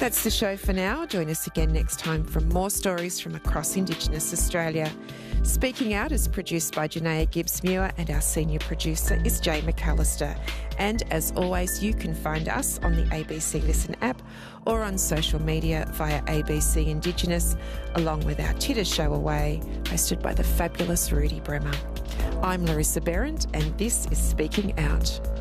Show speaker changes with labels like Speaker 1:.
Speaker 1: That's the show for now. Join us again next time for more stories from across Indigenous Australia. Speaking Out is produced by Janaea Gibbs-Muir and our senior producer is Jay McAllister. And as always, you can find us on the ABC Listen app or on social media via ABC Indigenous, along with our Titter Show Away, hosted by the fabulous Rudy Bremer. I'm Larissa Behrendt and this is Speaking Out.